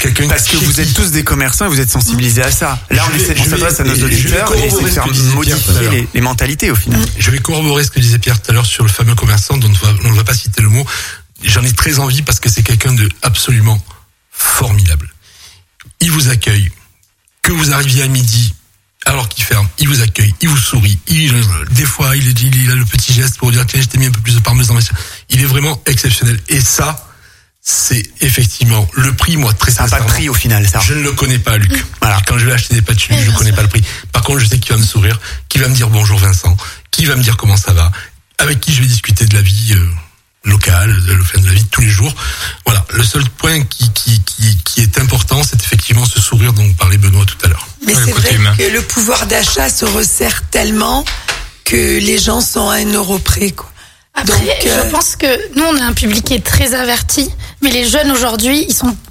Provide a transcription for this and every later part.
Parce que vous êtes tous des commerçants et vous êtes sensibilisés à ça. Là, on s'adresse à nos auditeurs et essaie de faire modifier les mentalités au final. Je vais corroborer ce que disait Pierre tout à l'heure sur le fameux commerçant dont on ne va pas citer le mot. J'en ai très envie parce que c'est quelqu'un de absolument formidable. Il vous accueille. Que vous arriviez à midi, alors qu'il ferme, il vous accueille, il vous sourit. Des fois, il a le petit geste pour dire tiens, je t'ai mis un peu plus de parmesan dans ma... Il est vraiment exceptionnel. Et ça, c'est effectivement le prix, moi, très sincèrement. Ça n'a pas de prix au final, ça. Je ne le connais pas, Luc. Voilà. Quand je vais acheter des pâtes chez lui, je ne connais pas le prix. Par contre, je sais qu'il va me sourire, qu'il va me dire bonjour Vincent, qu'il va me dire comment ça va, avec qui je vais discuter de la vie locale, de la vie de tous les jours. Voilà. Le seul point qui est important, c'est effectivement ce sourire dont parlait Benoît tout à l'heure. Mais c'est vrai que le pouvoir d'achat se resserre tellement que les gens sont à 1 euro près, quoi. Après, donc, je pense que nous, on a un public qui est très averti, mais les jeunes aujourd'hui,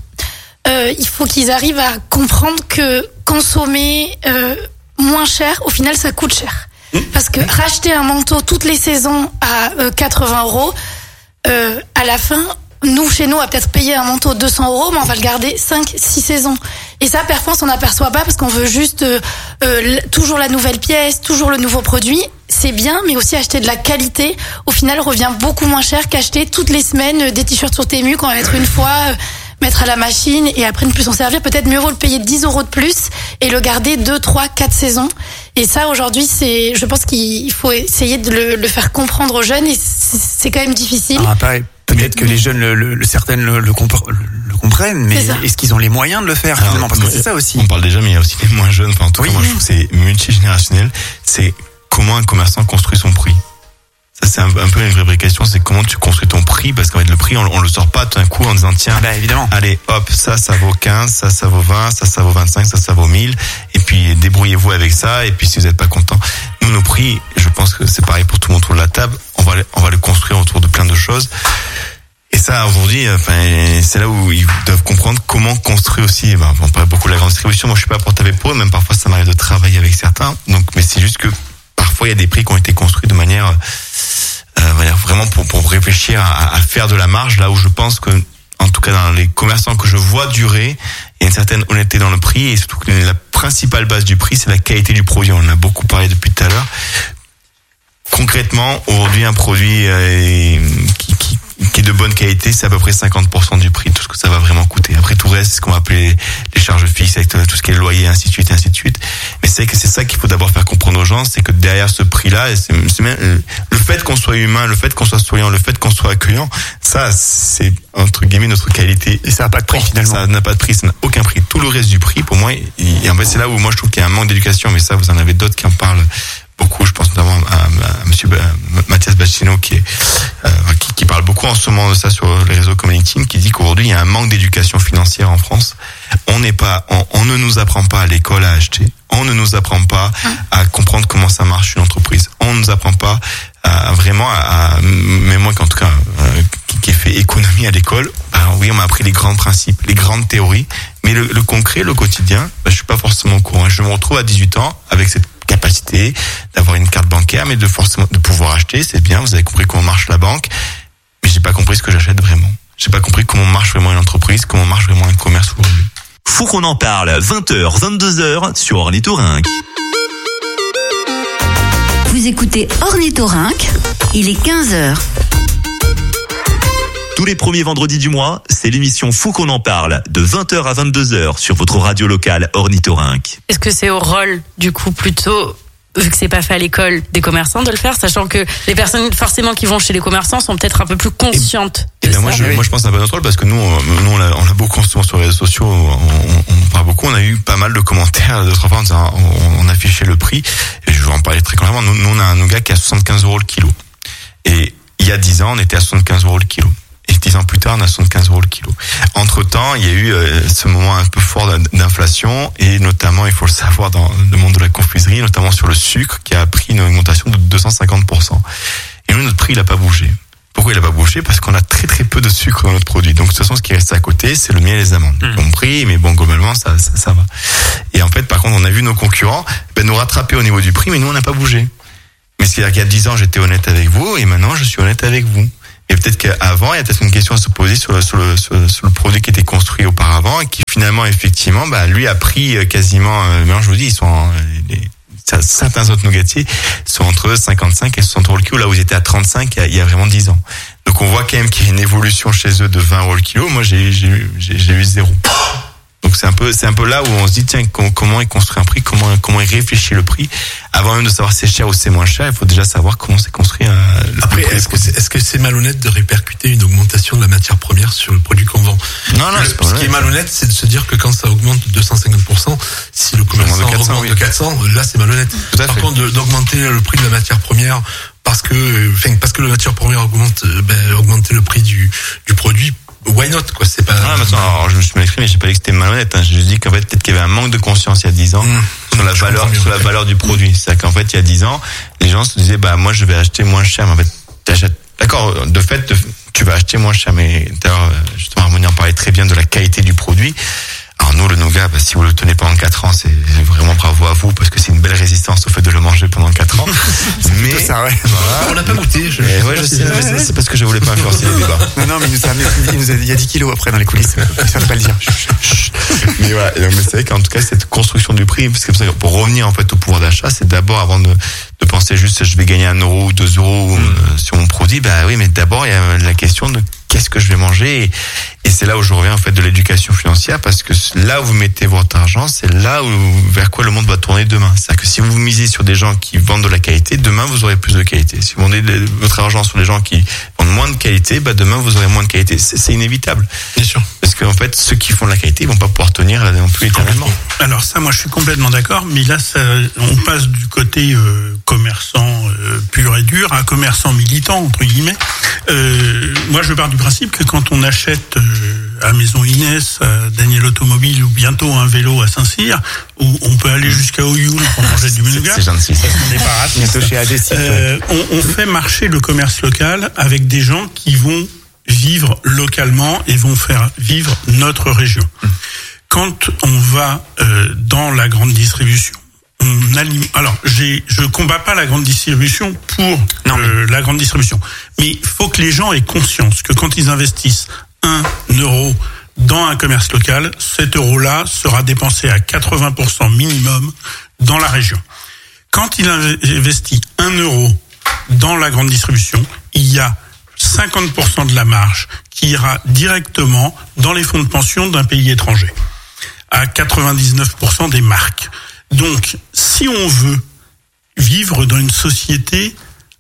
il faut qu'ils arrivent à comprendre que consommer moins cher, au final, ça coûte cher. Parce que racheter un manteau toutes les saisons à 80 €, à la fin, chez nous, on va peut-être payer un manteau 200 €, mais on va le garder 5-6 saisons. Et ça, parfois, on s'en aperçoit pas parce qu'on veut juste toujours la nouvelle pièce, toujours le nouveau produit. C'est bien, mais aussi acheter de la qualité, au final, revient beaucoup moins cher qu'acheter toutes les semaines des t-shirts sur Temu qu'on va mettre une fois, mettre à la machine et après ne plus s'en servir. Peut-être mieux vaut le payer 10 € de plus et le garder 2, 3, 4 saisons. Et ça, aujourd'hui, je pense qu'il faut essayer de le faire comprendre aux jeunes et c'est quand même difficile. Ah, pareil. Peut-être que les jeunes, certaines le comprennent, mais est-ce qu'ils ont les moyens de le faire finalement? Parce que c'est ça aussi. On parle déjà, mais il y a aussi les moins jeunes. Enfin, en tout cas, moi, je trouve que c'est multigénérationnel. C'est comment un commerçant construit son prix. Ça, c'est un peu une vraie question. C'est comment tu construis ton prix, parce qu'en fait, le prix, on le sort pas tout d'un coup en disant tiens, évidemment. Allez, hop, ça vaut 15, ça vaut 20, ça vaut 25, ça vaut 1000. Et puis, débrouillez-vous avec ça. Et puis, si vous n'êtes pas content, nous, nos prix, je pense que c'est pareil pour tout le monde autour de la table. On va le construire autour de plein de choses. Et ça, aujourd'hui, c'est là où ils doivent comprendre comment construire aussi. On parle beaucoup de la grande distribution. Moi, je suis pas pour taper pour eux. Même parfois, ça m'arrive de travailler avec certains. Donc, mais c'est juste que parfois, il y a des prix qui ont été construits de manière, vraiment pour réfléchir à faire de la marge. Là où je pense que, en tout cas, dans les commerçants que je vois durer, il y a une certaine honnêteté dans le prix et surtout que la principale base du prix, c'est la qualité du produit. On en a beaucoup parlé depuis tout à l'heure. Concrètement, aujourd'hui, un produit qui est de bonne qualité, c'est à peu près 50% du prix, tout ce que ça va vraiment coûter. Après, tout reste, c'est ce qu'on va appeler les charges fixes, avec tout ce qui est le loyer, ainsi de suite, ainsi de suite. Mais c'est que c'est ça qu'il faut d'abord faire comprendre aux gens, c'est que derrière ce prix-là, c'est même, le fait qu'on soit humain, le fait qu'on soit souriant, le fait qu'on soit accueillant, ça, c'est, entre guillemets, notre qualité. Et ça n'a pas de prix, finalement. Ça n'a pas de prix, ça n'a aucun prix. Tout le reste du prix, pour moi, et en fait, c'est là où moi, je trouve qu'il y a un manque d'éducation, mais ça, vous en avez d'autres qui en parlent beaucoup. Je pense notamment à monsieur Mathias Bacchino qui parle beaucoup en ce moment de ça sur les réseaux comme LinkedIn, qui dit qu'aujourd'hui il y a un manque d'éducation financière en France. On ne nous apprend pas à l'école à acheter. On ne nous apprend pas à comprendre comment ça marche une entreprise. On ne nous apprend pas mais moi en tout cas qui ai fait économie à l'école, oui, on m'a appris les grands principes, les grandes théories, mais le concret, le quotidien, je suis pas forcément au courant. Je me retrouve à 18 ans avec cette capacité d'avoir une carte bancaire, mais de pouvoir acheter, c'est bien, vous avez compris comment marche la banque, mais j'ai pas compris ce que j'achète vraiment. J'ai pas compris comment marche vraiment une entreprise, comment marche vraiment un commerce aujourd'hui. Faut qu'on en parle, 20h, 22h sur Ornithorynque. Vous écoutez Ornithorynque, il est 15h. Tous les premiers vendredis du mois, c'est l'émission Faut qu'on en parle, de 20h à 22h sur votre radio locale Ornithorynque. Est-ce que c'est au rôle, du coup, plutôt, vu que c'est pas fait à l'école, des commerçants de le faire, sachant que les personnes forcément qui vont chez les commerçants sont peut-être un peu plus conscientes de ça? Moi, je pense que c'est un peu notre rôle, parce que nous on l'a beaucoup en ce moment sur les réseaux sociaux, on parle beaucoup, on a eu pas mal de commentaires d'autres fois en disant, on affichait le prix, et je vais en parler très clairement. Nous on a un nougat qui est à 75 € le kilo. Et il y a 10 ans, on était à 75 € le kilo. Et 10 ans plus tard, on a 75 € le kilo. Entre-temps, il y a eu ce moment un peu fort d'inflation, et notamment, il faut le savoir, dans le monde de la confiserie, notamment sur le sucre, qui a pris une augmentation de 250%. Et nous, notre prix, il n'a pas bougé. Pourquoi il n'a pas bougé? Parce qu'on a très très peu de sucre dans notre produit. Donc de toute façon, ce qui reste à côté, c'est le miel et les amandes. Compris, mais bon, globalement, ça va. Et en fait, par contre, on a vu nos concurrents nous rattraper au niveau du prix, mais nous, on n'a pas bougé. Mais c'est-à-dire qu'il y a 10 ans, j'étais honnête avec vous, et maintenant, je suis honnête avec vous. Et peut-être qu'avant, il y a peut-être une question à se poser sur le produit qui était construit auparavant et qui finalement, effectivement, lui a pris quasiment, je vous dis, certains autres nougatiers sont entre 55 et 60 € le kilo, là où ils étaient à 35 il y a vraiment 10 ans. Donc on voit quand même qu'il y a une évolution chez eux de 20 € le kilo. Moi, j'ai eu 0. Donc c'est un peu là où on se dit tiens, comment il construit un prix, comment il réfléchit le prix. Avant même de savoir si c'est cher ou c'est moins cher, il faut déjà savoir comment c'est construit. Après, est-ce que c'est malhonnête de répercuter une augmentation de la matière première sur le produit qu'on vend? Non, ce qui est malhonnête, c'est de se dire que quand ça augmente de 250%, si le commerçant augmente de 400, là c'est malhonnête. Par contre, d'augmenter le prix de la matière première parce que la matière première augmenter le prix du produit. Why not, quoi, c'est pas... maintenant, alors, je me suis mal exprimé, j'ai pas dit que c'était malhonnête, hein. Je dis qu'en fait, peut-être qu'il y avait un manque de conscience il y a 10 ans, sur la valeur du produit. C'est-à-dire qu'en fait, il y a 10 ans, les gens se disaient, moi, je vais acheter moins cher, mais en fait, t'achètes, d'accord, de fait, tu vas acheter moins cher, mais d'ailleurs, justement, Harmonie en parlait très bien de la qualité du produit. Alors nous, le nougat, si vous le tenez pendant 4 ans, c'est vraiment bravo à vous, parce que c'est une belle résistance au fait de le manger pendant 4 ans. Mais ça, ouais. On l'a pas goûté. Je sais, c'est parce que je voulais pas influencer les débats. Non, mais il y a 10 kilos après dans les coulisses. Ça ne pas le dire. Mais voilà. Mais c'est vrai qu'en tout cas, cette construction du prix, parce que pour revenir en fait au pouvoir d'achat, c'est d'abord avant de penser juste je vais gagner 1 € ou 2 € sur mon produit. Oui, mais d'abord il y a la question de qu'est-ce que je vais manger, et c'est là où je reviens en fait de l'éducation financière, parce que là où vous mettez votre argent, c'est là vers quoi le monde va tourner demain. C'est-à-dire que si vous misez sur des gens qui vendent de la qualité, demain vous aurez plus de qualité. Si vous vendez votre argent sur des gens qui vendent moins de qualité, demain vous aurez moins de qualité. C'est inévitable. Bien sûr. Parce qu'en fait, ceux qui font de la qualité, ils vont pas pouvoir tenir non plus éternellement. Alors ça, moi je suis complètement d'accord, mais là on passe du côté commerçant pur et dur à commerçant militant, entre guillemets. Moi je pars du principe que quand on achète à Maison Inès, à Daniel Automobile, ou bientôt un vélo à Saint-Cyr, où on peut aller jusqu'à Oyul pour manger du nougat, c'est gentil. On n'est pas raciste. Chez ADC, on fait marcher le commerce local avec des gens qui vont vivre localement et vont faire vivre notre région. Quand on va dans la grande distribution, alors, je combats pas la grande distribution pour la grande distribution, mais il faut que les gens aient conscience que quand ils investissent 1 € dans un commerce local, cet euro-là sera dépensé à 80% minimum dans la région. Quand il investit 1 € dans la grande distribution, il y a 50% de la marge qui ira directement dans les fonds de pension d'un pays étranger, à 99% des marques. Donc, si on veut vivre dans une société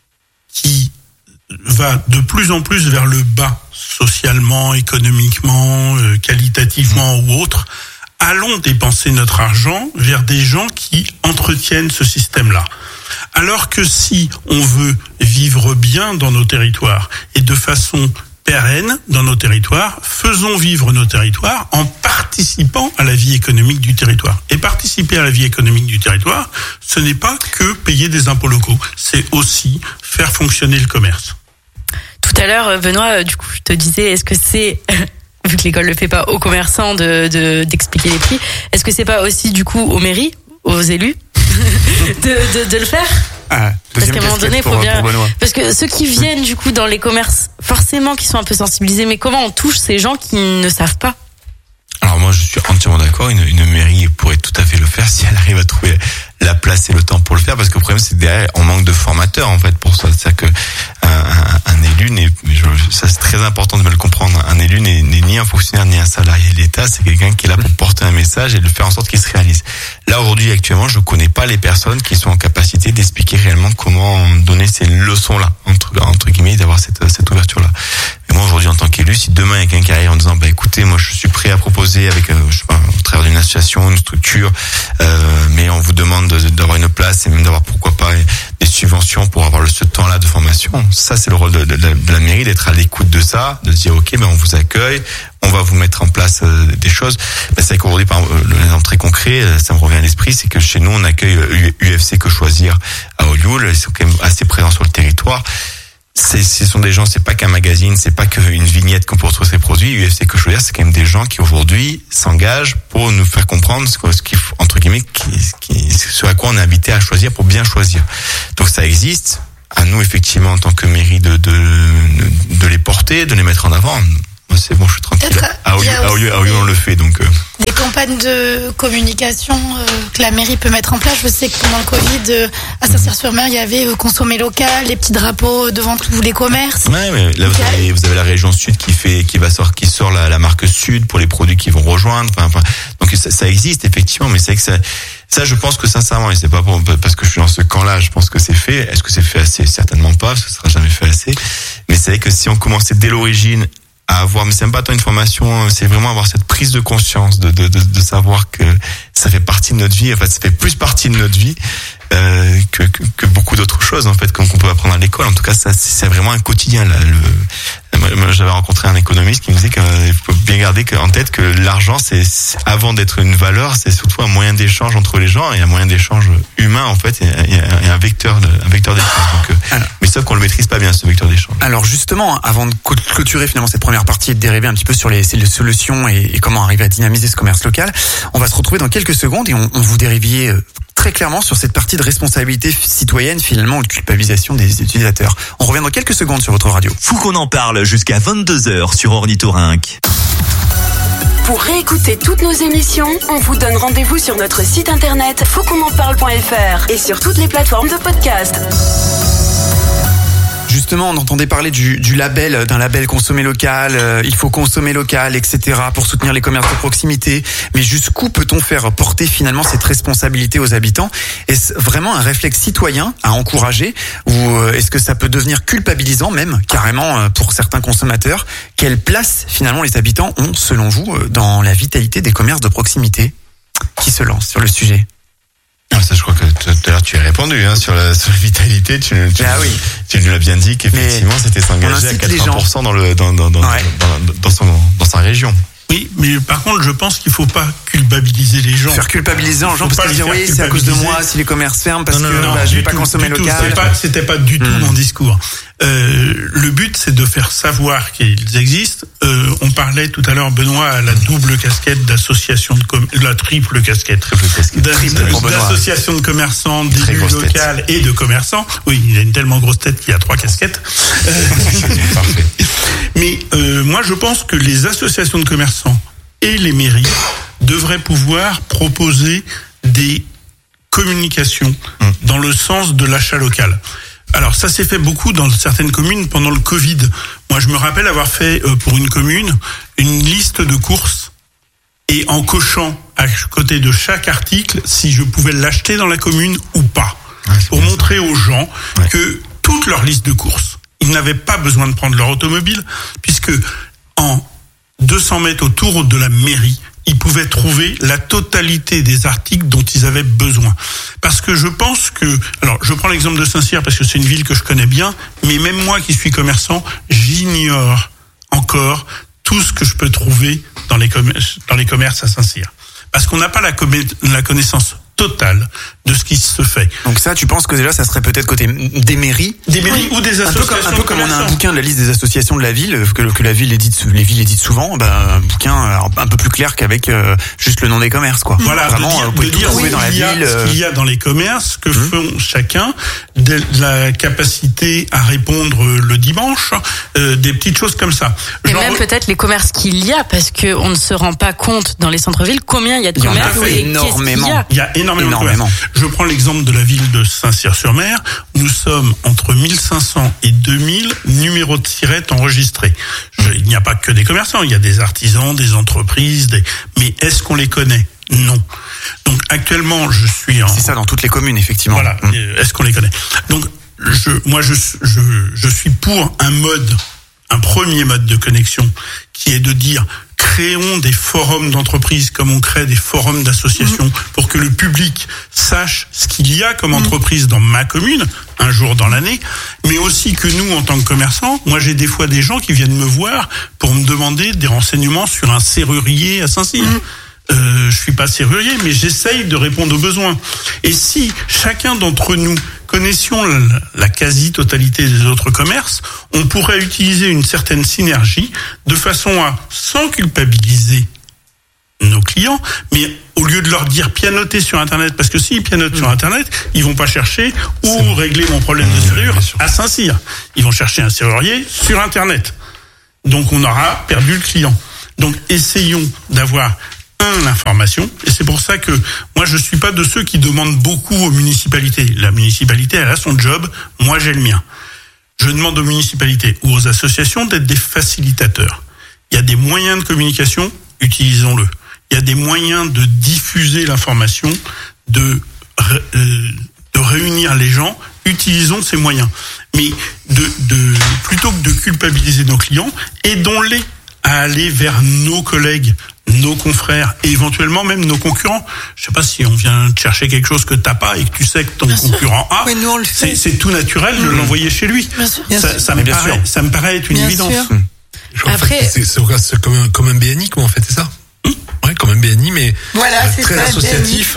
qui va de plus en plus vers le bas, socialement, économiquement, qualitativement ou autre, allons dépenser notre argent vers des gens qui entretiennent ce système-là. Alors que si on veut vivre bien dans nos territoires et de façon pérenne dans nos territoires, faisons vivre nos territoires en participant à la vie économique du territoire. Et participer à la vie économique du territoire, ce n'est pas que payer des impôts locaux, c'est aussi faire fonctionner le commerce. Tout à l'heure, Benoît, du coup, je te disais, est-ce que c'est, vu que l'école le fait pas aux commerçants d'expliquer les prix, est-ce que c'est pas aussi, du coup, aux mairies, aux élus, de le faire? Parce qu'à un moment donné, il faut bien, parce que ceux qui viennent du coup dans les commerces, forcément, qui sont un peu sensibilisés, mais comment on touche ces gens qui ne savent pas? Alors moi, je suis entièrement d'accord. Une mairie pourrait tout à fait le faire si elle arrive à trouver la place et le temps pour le faire, parce que le problème, c'est derrière, on manque de formateurs en fait pour ça. C'est-à-dire que un élu ça c'est très important de me le comprendre. Un élu n'est ni un fonctionnaire ni un salarié de l'État. C'est quelqu'un qui est là pour porter un message et de faire en sorte qu'il se réalise. Là aujourd'hui, actuellement, je connais pas les personnes qui sont en capacité d'expliquer réellement comment donner ces leçons-là entre guillemets, d'avoir cette ouverture-là. Mais moi aujourd'hui, en tant qu'élu, si demain il y a quelqu'un qui arrive en disant écoutez, moi je suis prêt à proposer avec je sais pas, au travers d'une association, une structure, mais on vous demande d'avoir une place et même d'avoir pourquoi pas des subventions pour avoir ce temps-là de formation. Ça, c'est le rôle de la mairie, d'être à l'écoute de ça, de se dire ok, on vous accueille, on va vous mettre en place des choses. C'est vrai qu'aujourd'hui, par exemple, l'exemple très concret, ça me revient à l'esprit, c'est que chez nous, on accueille UFC Que Choisir à Olioul. Ils sont quand même assez présents sur le territoire. Ce sont des gens, c'est pas qu'un magazine, c'est pas qu'une vignette qu'on peut retrouver ces produits. UFC Que Choisir, c'est quand même des gens qui aujourd'hui s'engagent pour nous faire comprendre ce qui entre guillemets, ce à quoi on est invité à choisir pour bien choisir. Donc ça existe. à nous effectivement en tant que mairie de les porter, de les mettre en avant. Moi, c'est bon, je suis tranquille. À Oulu, on le fait donc. Des campagnes de communication que la mairie peut mettre en place. Je sais que pendant le Covid, à Saint-Cyr-sur-Mer, il y avait consommer local, les petits drapeaux devant tous les commerces. Ouais, mais là vous avez la région Sud qui sort la marque Sud pour les produits qui vont rejoindre. Enfin, donc ça existe effectivement, mais c'est que ça, je pense que sincèrement, et c'est pas parce que je suis dans ce camp-là, je pense que c'est fait. Est-ce que c'est fait assez? Certainement pas, parce que ce sera jamais fait assez. Mais c'est vrai que si on commençait dès l'origine à avoir, mais c'est même pas tant une formation, c'est vraiment avoir cette prise de conscience de savoir que ça fait partie de notre vie. En fait, ça fait plus partie de notre vie que beaucoup d'autres choses en fait qu'on peut apprendre à l'école. En tout cas, ça c'est vraiment un quotidien là. Moi, j'avais rencontré un économiste qui me disait qu'il faut bien garder en tête que l'argent, c'est avant d'être une valeur, c'est surtout un moyen d'échange entre les gens et un moyen d'échange humain en fait, et un vecteur d'échange. Donc, mais sauf qu'on le maîtrise pas bien ce vecteur d'échange. Alors justement, avant de clôturer finalement cette première partie et de dériver un petit peu sur les solutions et comment arriver à dynamiser ce commerce local, on va se retrouver dans quelques secondes et on vous dériviez très clairement sur cette partie de responsabilité citoyenne finalement ou de culpabilisation des utilisateurs. On revient dans quelques secondes sur votre radio. Fou qu'on en parle jusqu'à 22h sur Ornithorynque. Pour réécouter toutes nos émissions, on vous donne rendez-vous sur notre site internet fauconenparle.fr et sur toutes les plateformes de podcast. Justement, on entendait parler du label, d'un label consommer local, il faut consommer local, etc. pour soutenir les commerces de proximité. Mais jusqu'où peut-on faire porter finalement cette responsabilité aux habitants? Est-ce vraiment un réflexe citoyen à encourager ou est-ce que ça peut devenir culpabilisant même, carrément, pour certains consommateurs? Quelle place finalement les habitants ont, selon vous, dans la vitalité des commerces de proximité? Qui se lance sur le sujet? Ah, ça, je crois que tout à l'heure tu as répondu sur la vitalité. Tu nous l'as bien dit qu'effectivement c'était s'engager à 80% dans sa région. Oui, mais par contre, je pense qu'il faut pas culpabiliser les gens. Faire culpabiliser les gens, parce qu'ils disent oui, c'est à cause de moi si les commerces ferment parce que je vais pas consommer local. C'était pas du tout mon discours. Le but, c'est de faire savoir qu'ils existent. On parlait tout à l'heure, Benoît, à la double casquette d'association la triple casquette. D'association de commerçants, d'élus locaux et de commerçants. Oui, il a une tellement grosse tête qu'il y a 3 casquettes. Parfait. Mais moi, je pense que les associations de commerçants et les mairies devraient pouvoir proposer des communications dans le sens de l'achat local. Alors ça s'est fait beaucoup dans certaines communes pendant le Covid. Moi je me rappelle avoir fait pour une commune une liste de courses et en cochant à côté de chaque article si je pouvais l'acheter dans la commune ou pas. Pour montrer aux gens que toute leur liste de courses, ils n'avaient pas besoin de prendre leur automobile puisque en 200 mètres autour de la mairie, ils pouvaient trouver la totalité des articles dont ils avaient besoin. Parce que je pense que... Alors, je prends l'exemple de Saint-Cyr parce que c'est une ville que je connais bien, mais même moi qui suis commerçant, j'ignore encore tout ce que je peux trouver dans les commerces à Saint-Cyr. Parce qu'on n'a pas la connaissance totale de ce qui se fait. Donc ça, tu penses que déjà, ça serait peut-être côté des mairies ou des associations. Un peu comme on a un bouquin de la liste des associations de la ville, que la ville édite, les villes éditent souvent, un bouquin un peu plus clair qu'avec juste le nom des commerces, quoi. Voilà, vraiment, vous pouvez tout trouver dans la ville. Ce qu'il y a dans les commerces, que font chacun, de la capacité à répondre le dimanche, des petites choses comme ça. Et même peut-être les commerces qu'il y a, parce que on ne se rend pas compte dans les centres-villes combien il y a de commerces. Énormément. Il y a énormément. Je prends l'exemple de la ville de Saint-Cyr-sur-Mer. Nous sommes entre 1500 et 2000 numéros de SIRET enregistrés. Il n'y a pas que des commerçants, il y a des artisans, des entreprises, mais est-ce qu'on les connaît? Non. Donc actuellement, je suis C'est ça dans toutes les communes, effectivement. Voilà. Est-ce qu'on les connaît? Donc je suis pour un premier mode de connexion qui est de dire créons des forums d'entreprise comme on crée des forums d'associations pour que le public sache ce qu'il y a comme entreprise dans ma commune, un jour dans l'année, mais aussi que nous, en tant que commerçants, moi j'ai des fois des gens qui viennent me voir pour me demander des renseignements sur un serrurier à Saint-Cyr. Je suis pas serrurier, mais j'essaye de répondre aux besoins. Et si chacun d'entre nous connaissions la quasi-totalité des autres commerces, on pourrait utiliser une certaine synergie de façon à, sans culpabiliser nos clients, mais au lieu de leur dire pianoter sur Internet, parce que s'ils pianotent sur Internet, ils vont pas chercher où régler mon problème de serrure à Saint-Cyr. Ils vont chercher un serrurier sur Internet. Donc on aura perdu le client. Donc essayons d'avoir l'information, et c'est pour ça que moi je suis pas de ceux qui demandent beaucoup aux municipalités. La municipalité, elle a son job, moi j'ai le mien. Je demande aux municipalités ou aux associations d'être des facilitateurs. Il y a des moyens de communication, utilisons-le. Il y a des moyens de diffuser l'information, de réunir les gens, utilisons ces moyens. Mais plutôt que de culpabiliser nos clients, aidons-les à aller vers nos collègues, nos confrères et éventuellement même nos concurrents. Je sais pas si on vient te chercher quelque chose que t'as pas et que tu sais que ton concurrent a. Oui, nous on le fait. C'est tout naturel de l'envoyer chez lui. Ça me paraît être une évidence. Après, c'est comme un BNI, comment en fait, c'est ça? Ouais, comme un BNI, mais voilà, c'est très ça, associatif.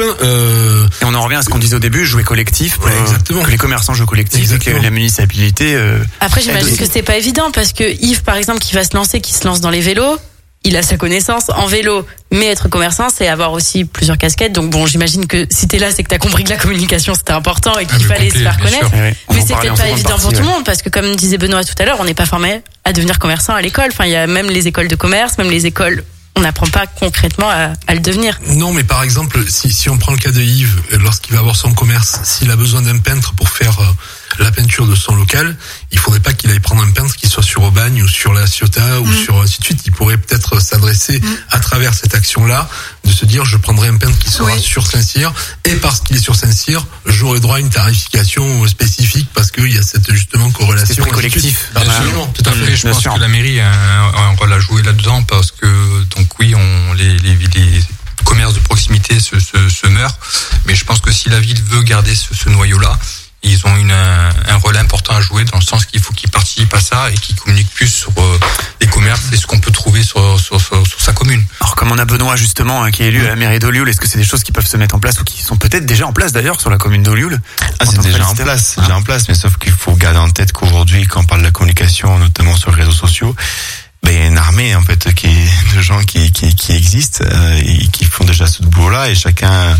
Et on en revient à ce qu'on disait au début, jouer collectif, exactement. Que les commerçants jouent collectif, Exactement. et que la municipalité. Après, j'imagine que c'est pas évident parce que Yves, par exemple, qui se lance dans les vélos, il a sa connaissance en vélo, mais être commerçant, c'est avoir aussi plusieurs casquettes. Donc bon, j'imagine que si t'es là, c'est que t'as compris que la communication c'était important et qu'il fallait se faire connaître. Ouais, mais c'est peut-être pas évident pour tout le monde parce que comme disait Benoît tout à l'heure, on n'est pas formé à devenir commerçant à l'école. Enfin, il y a même les écoles de commerce, même les écoles. On n'apprend pas concrètement à le devenir. Non, mais par exemple, si on prend le cas de Yves, lorsqu'il va avoir son commerce, s'il a besoin d'un peintre pour faire la peinture de son local, il faudrait pas qu'il aille prendre un peintre qui soit sur Aubagne ou sur la Ciotat ou sur ainsi de suite. Il pourrait peut-être s'adresser à travers cette action-là, de se dire je prendrai un peintre qui sera sur Saint-Cyr, et parce qu'il est sur Saint-Cyr, j'aurai droit à une tarification spécifique parce qu'il y a cette justement corrélation. C'est très collectif. Absolument, tout à fait. Je pense que la mairie a un rôle à jouer là-dedans parce que donc oui, les commerces de proximité se meurent, mais je pense que si la ville veut garder ce noyau-là, ils ont un rôle important à jouer dans le sens qu'il faut qu'ils participent à ça et qu'ils communiquent plus sur les commerces et ce qu'on peut trouver sur sa commune. Alors comme on a Benoît justement qui est élu à la mairie d'Olioul, est-ce que c'est des choses qui peuvent se mettre en place ou qui sont peut-être déjà en place d'ailleurs sur la commune d'Olioul? C'est déjà en place, mais sauf qu'il faut garder en tête qu'aujourd'hui, quand on parle de la communication, notamment sur les réseaux sociaux, il y a une armée en fait de gens qui existent et qui font déjà ce boulot-là, et chacun.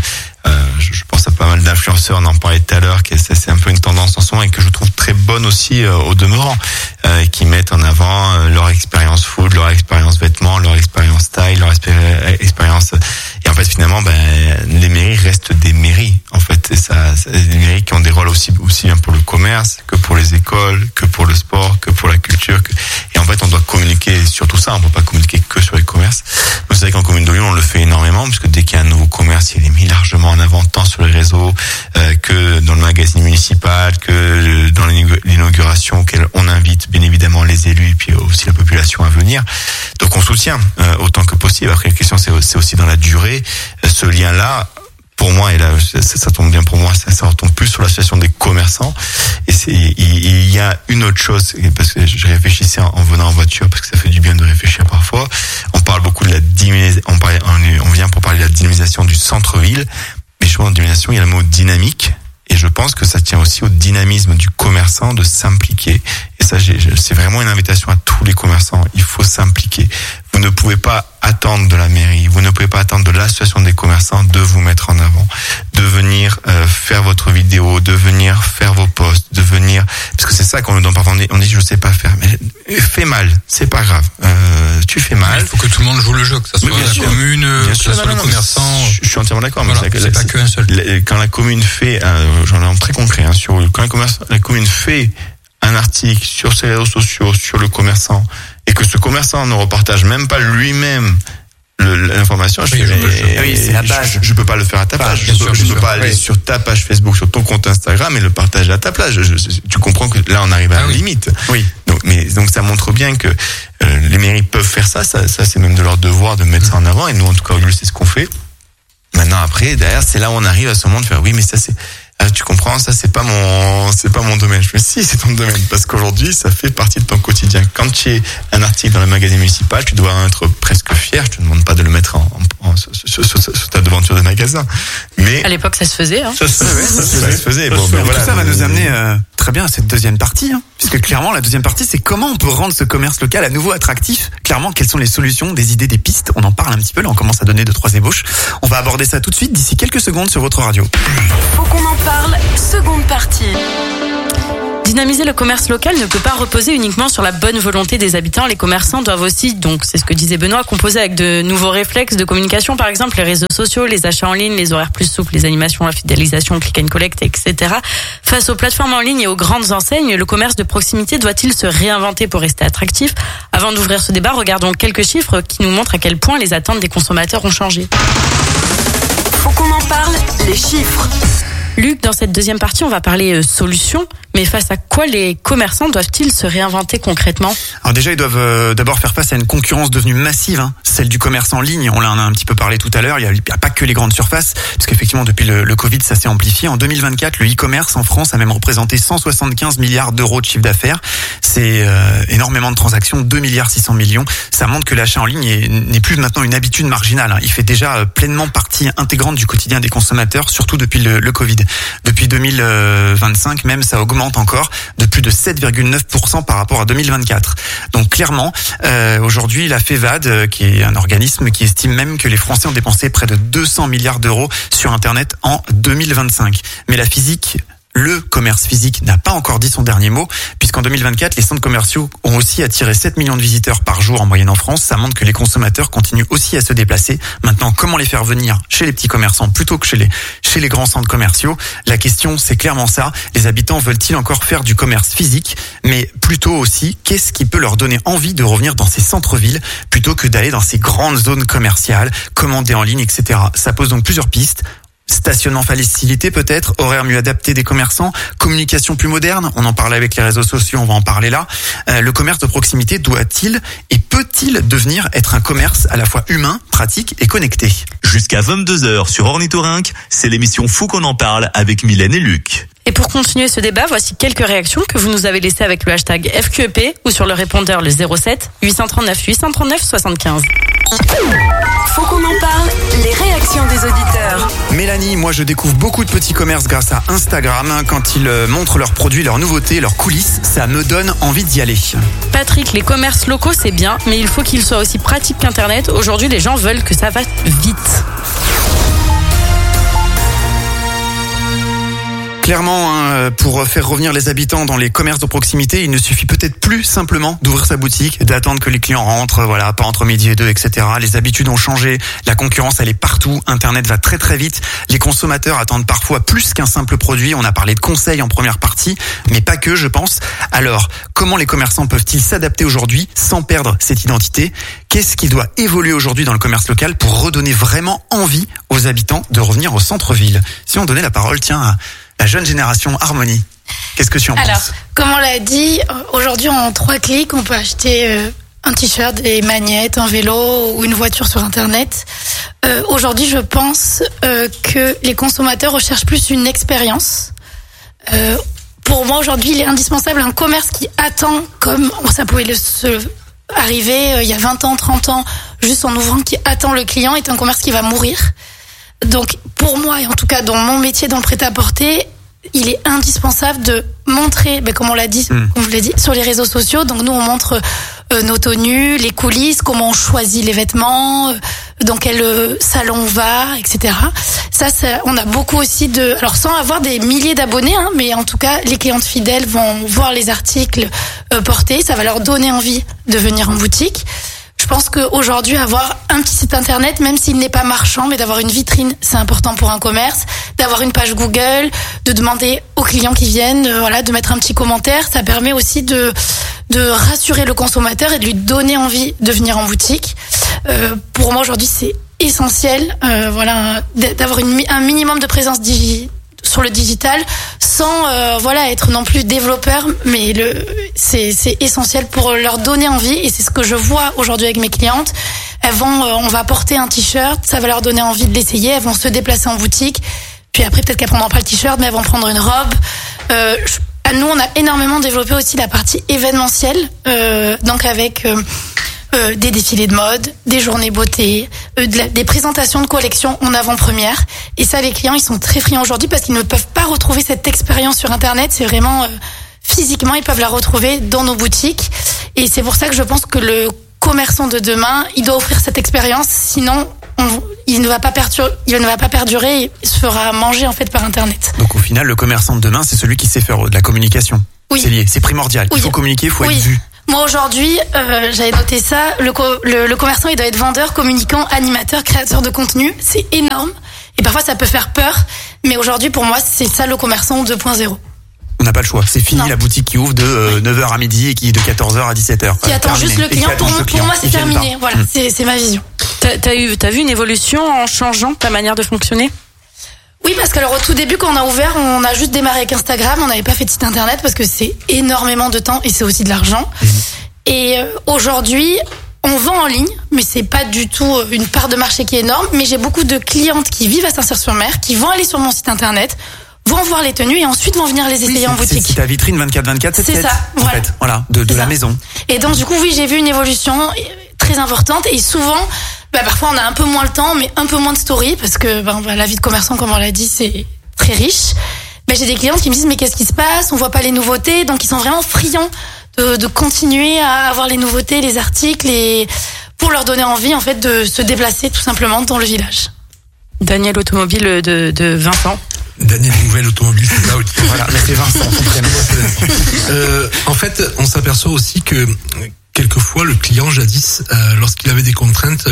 Je pense à pas mal d'influenceurs, on en parlait tout à l'heure, que c'est un peu une tendance en ce moment et que je trouve très bonne aussi au demeurant, qui mettent en avant leur expérience food, leur expérience vêtements, leur expérience style, leur expérience. Et en fait finalement, les mairies restent des mairies en fait, et ça des mairies qui ont des rôles aussi bien pour le commerce que pour les écoles, que pour le sport, que pour la culture. Et en fait on doit communiquer sur tout ça, on ne peut pas communiquer que sur les commerces. Mais c'est vrai qu'en commune d'Olioul on le fait énormément, parce que dès qu'il y a un nouveau commerce, il est mis largement en avant, tant sur les réseaux que dans le magazine municipal, que dans l'inauguration auquel on invite bien évidemment les élus et puis aussi la population à venir. Donc on soutient autant que possible. Après la question c'est aussi dans la durée, ce lien-là. Pour moi, et là ça tombe bien pour moi, ça retombe plus sur l'association des commerçants. Et il y a une autre chose, parce que je réfléchissais en venant en voiture, parce que ça fait du bien de réfléchir parfois. On parle beaucoup de la dynamisation, on vient pour parler de la dynamisation du centre-ville, mais je pense en dynamisation, il y a le mot dynamique, et je pense que ça tient aussi au dynamisme du commerçant de s'impliquer. Et ça, c'est vraiment une invitation à tous les commerçants. Il faut s'impliquer. Vous ne pouvez pas attendre de la mairie, vous ne pouvez pas attendre de l'association des commerçants de vous mettre en avant, de venir faire votre vidéo, de venir faire vos posts, de venir, parce que c'est ça qu'on nous donne parfois. On dit je sais pas faire, mais fais mal, c'est pas grave. Tu fais mal. Il faut que tout le monde joue le jeu, que ça soit la commune, que ça soit le commerçant. Je suis entièrement d'accord. Voilà, c'est pas qu'un seul. Quand la commune fait, j'en ai un très concret quand la commune fait un article sur ses réseaux sociaux, sur le commerçant, et que ce commerçant ne repartage même pas lui-même l'information, c'est la base. Je peux pas le faire à ta page. Je peux pas aller sur ta page Facebook, sur ton compte Instagram et le partager à ta page. Tu comprends que là on arrive à la limite. Oui. Donc ça montre bien que les mairies peuvent faire ça c'est même de leur devoir de mettre ça en avant, et nous en tout cas c'est ce qu'on fait. Maintenant après derrière c'est là où on arrive à ce moment de faire oui mais ça c'est tu comprends, ça c'est pas mon domaine. Je me dis si, c'est ton domaine, parce qu'aujourd'hui ça fait partie de ton quotidien. Quand tu es un article dans le magazine municipal, tu dois en être presque fier. Je te demande pas de le mettre sur ta devant devanture de magasin. Mais À l'époque, ça se faisait. Hein. ça se faisait. Bon, ben Tout voilà. ça va nous amener très bien à cette deuxième partie, hein, puisque clairement la deuxième partie, c'est comment on peut rendre ce commerce local à nouveau attractif. Clairement, quelles sont les solutions, des idées, des pistes. On en parle un petit peu, là on commence à donner 2-3 ébauches. On va aborder ça tout de suite d'ici quelques secondes sur votre radio. Faut qu'on en parle, seconde partie. Dynamiser le commerce local ne peut pas reposer uniquement sur la bonne volonté des habitants. Les commerçants doivent aussi, donc c'est ce que disait Benoît, composer avec de nouveaux réflexes de communication, par exemple les réseaux sociaux, les achats en ligne, les horaires plus souples, les animations, la fidélisation, click and collect, etc. Face aux plateformes en ligne et aux grandes enseignes, le commerce de proximité doit-il se réinventer pour rester attractif? Avant d'ouvrir ce débat, regardons quelques chiffres qui nous montrent à quel point les attentes des consommateurs ont changé. Faut qu'on en parle, les chiffres. Luc, dans cette deuxième partie, on va parler solutions. Mais face à quoi les commerçants doivent-ils se réinventer concrètement? Alors déjà, ils doivent d'abord faire face à une concurrence devenue massive, hein, celle du commerce en ligne. On en a un petit peu parlé tout à l'heure. Il y a pas que les grandes surfaces, parce qu'effectivement, depuis le Covid, ça s'est amplifié. En 2024, le e-commerce en France a même représenté 175 milliards d'euros de chiffre d'affaires. C'est énormément de transactions, 2 milliards 600 millions. Ça montre que l'achat en ligne n'est plus maintenant une habitude marginale, hein. Il fait déjà pleinement partie intégrante du quotidien des consommateurs, surtout depuis le Covid. Depuis 2025, même, ça augmente encore de plus de 7,9% par rapport à 2024. Donc clairement, aujourd'hui, la FEVAD, qui est un organisme qui estime même que les Français ont dépensé près de 200 milliards d'euros sur Internet en 2025. Mais le commerce physique n'a pas encore dit son dernier mot, puisqu'en 2024, les centres commerciaux ont aussi attiré 7 millions de visiteurs par jour en moyenne en France. Ça montre que les consommateurs continuent aussi à se déplacer. Maintenant, comment les faire venir chez les petits commerçants plutôt que chez les grands centres commerciaux? La question, c'est clairement ça. Les habitants veulent-ils encore faire du commerce physique? Mais plutôt aussi, qu'est-ce qui peut leur donner envie de revenir dans ces centres-villes plutôt que d'aller dans ces grandes zones commerciales, commander en ligne, etc. Ça pose donc plusieurs pistes. Stationnement facilité peut-être, horaire mieux adapté des commerçants, communication plus moderne, on en parlait avec les réseaux sociaux, on va en parler là. Le commerce de proximité doit-il et peut-il être un commerce à la fois humain, pratique et connecté? Jusqu'à 22h sur Ornithorynque, c'est l'émission Fou qu'on en parle avec Mylène et Luc. Et pour continuer ce débat, voici quelques réactions que vous nous avez laissées avec le hashtag FQEP ou sur le répondeur le 07 839 839 75. Faut qu'on en parle, les réactions des auditeurs. Mélanie, moi je découvre beaucoup de petits commerces grâce à Instagram. Quand ils montrent leurs produits, leurs nouveautés, leurs coulisses, ça me donne envie d'y aller. Patrick, les commerces locaux c'est bien, mais il faut qu'ils soient aussi pratiques qu'Internet. Aujourd'hui les gens veulent que ça va vite. Clairement, hein, pour faire revenir les habitants dans les commerces de proximité, il ne suffit peut-être plus simplement d'ouvrir sa boutique, d'attendre que les clients rentrent, voilà, pas entre midi et 2, etc. Les habitudes ont changé, la concurrence elle est partout, Internet va très très vite, les consommateurs attendent parfois plus qu'un simple produit. On a parlé de conseils en première partie, mais pas que, je pense. Alors, comment les commerçants peuvent-ils s'adapter aujourd'hui sans perdre cette identité? Qu'est-ce qui doit évoluer aujourd'hui dans le commerce local pour redonner vraiment envie aux habitants de revenir au centre-ville? Si on donnait la parole, tiens, à la jeune génération Harmonie. Qu'est-ce que tu en penses? Alors, comme on l'a dit, aujourd'hui en 3 clics, on peut acheter un t-shirt, des magnettes, un vélo ou une voiture sur Internet. Aujourd'hui, je pense que les consommateurs recherchent plus une expérience. Pour moi, aujourd'hui, il est indispensable un commerce qui attend, comme ça pouvait arriver il y a 20 ans, 30 ans, juste en ouvrant, qui attend le client, est un commerce qui va mourir. Donc, pour moi, et en tout cas dans mon métier, dans le prêt-à-porter, il est indispensable de montrer, comme on l'a dit, comme vous l'avez dit, sur les réseaux sociaux. Donc, nous, on montre nos tenues, les coulisses, comment on choisit les vêtements, dans quel salon on va, etc. Ça, on a beaucoup aussi alors sans avoir des milliers d'abonnés, hein, mais en tout cas, les clientes fidèles vont voir les articles portés. Ça va leur donner envie de venir en boutique. Je pense qu'aujourd'hui, avoir un petit site internet, même s'il n'est pas marchand, mais d'avoir une vitrine, c'est important pour un commerce. D'avoir une page Google, de demander aux clients qui viennent, de mettre un petit commentaire. Ça permet aussi de rassurer le consommateur et de lui donner envie de venir en boutique. Pour moi, aujourd'hui, c'est essentiel, d'avoir un minimum de présence sur le digital, sans être non plus développeur, mais c'est essentiel pour leur donner envie, et c'est ce que je vois aujourd'hui avec mes clientes. On va porter un t-shirt, ça va leur donner envie de l'essayer, elles vont se déplacer en boutique, puis après peut-être qu'elles prendront pas le t-shirt, mais elles vont prendre une robe. Nous, on a énormément développé aussi la partie événementielle, donc avec des défilés de mode, des journées beauté, des présentations de collections en avant-première. Et ça, les clients, ils sont très friands aujourd'hui parce qu'ils ne peuvent pas retrouver cette expérience sur Internet. C'est vraiment physiquement, ils peuvent la retrouver dans nos boutiques. Et c'est pour ça que je pense que le commerçant de demain, il doit offrir cette expérience. Sinon, il ne va pas perdurer et il se fera manger en fait par Internet. Donc au final, le commerçant de demain, c'est celui qui sait faire de la communication. Oui. C'est lié, c'est primordial. Oui. Il faut communiquer, il faut être vu. Moi aujourd'hui, j'avais noté ça, le commerçant il doit être vendeur, communicant, animateur, créateur de contenu. C'est énorme et parfois ça peut faire peur, mais aujourd'hui pour moi c'est ça le commerçant 2.0. On n'a pas le choix, c'est fini la boutique qui ouvre de 9h à midi et qui de 14h à 17h. Qui attend juste le client, pour moi c'est terminé, voilà, c'est ma vision. T'as vu une évolution en changeant ta manière de fonctionner ? Oui, parce qu'alors au tout début, quand on a ouvert, on a juste démarré avec Instagram, on n'avait pas fait de site internet parce que c'est énormément de temps et c'est aussi de l'argent. Et aujourd'hui, on vend en ligne, mais c'est pas du tout une part de marché qui est énorme. Mais j'ai beaucoup de clientes qui vivent à Saint-Cyr-sur-Mer, qui vont aller sur mon site internet, vont voir les tenues et ensuite vont venir les essayer en boutique. C'est ta vitrine 24/24, c'est ça, en fait, voilà, de la maison. Et donc du coup, oui, j'ai vu une évolution très importante et souvent, parfois on a un peu moins le temps, mais un peu moins de story parce que la vie de commerçant, comme on l'a dit, c'est très riche. J'ai des clientes qui me disent mais qu'est-ce qui se passe ? On voit pas les nouveautés, donc ils sont vraiment friands de continuer à avoir les nouveautés, les articles et pour leur donner envie en fait de se déplacer tout simplement dans le village. Daniel Automobile de Vincent. Daniel Nouvelle Automobile, c'est ça. Voilà, mais c'est Vincent son prénom. En fait, on s'aperçoit aussi que quelquefois, le client jadis, lorsqu'il avait des contraintes,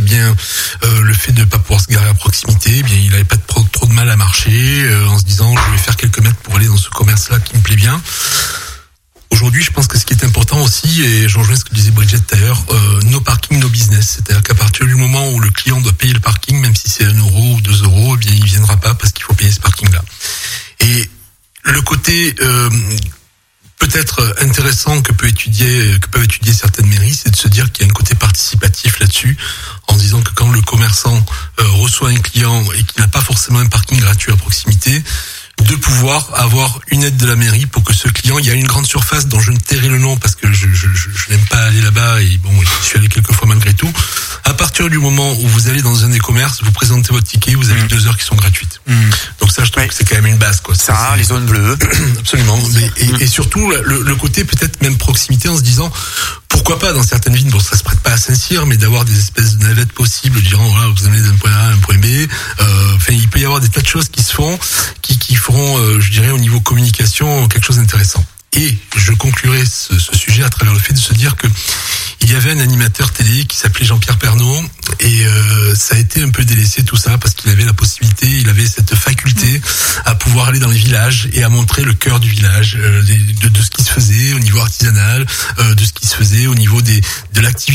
le fait de ne pas pouvoir se garer à proximité, il n'avait pas trop de mal à marcher, en se disant je vais faire quelques mètres pour aller dans ce commerce-là qui me plaît bien. Aujourd'hui, je pense que ce qui est important aussi, et je rejoins ce que disait Bridget tout à l'heure, no parking, no business. C'est-à-dire qu'à partir du moment où le client doit payer le parking, même si c'est 1 euro ou 2 euros, il viendra pas parce qu'il faut payer ce parking-là. Et le côté peut-être intéressant que peuvent étudier certaines mairies, c'est de se dire qu'il y a un côté participatif là-dessus, en disant que quand le commerçant reçoit un client et qu'il n'a pas forcément un parking gratuit à proximité, de pouvoir avoir une aide de la mairie pour que ce client, il y a une grande surface dont je ne tairai le nom parce que je n'aime pas aller là-bas et je suis allé quelques fois malgré tout. À partir du moment où vous allez dans un des commerces, vous présentez votre ticket, vous avez 2 heures qui sont gratuites. Donc ça, je trouve que c'est quand même une base, quoi. Ça, les zones bleues. Absolument. Et surtout, le côté peut-être même proximité en se disant, pourquoi pas dans certaines villes, ça se prête pas à Saint-Cyr, mais d'avoir des espèces de navettes possibles, disant voilà, vous allez d'un point A à un point B. Il peut y avoir des tas de choses qui se font, qui feront, je dirais, au niveau communication, quelque chose d'intéressant. Et je conclurai ce sujet à travers le fait de se dire que il y avait un animateur télé qui s'appelait Jean-Pierre Pernaut et ça a été un peu délaissé tout ça parce qu'il avait la possibilité, il avait cette faculté à pouvoir aller dans les villages et à montrer le cœur du village, de ce qui se faisait au niveau artisanal, de ce qui se faisait au niveau de l'activité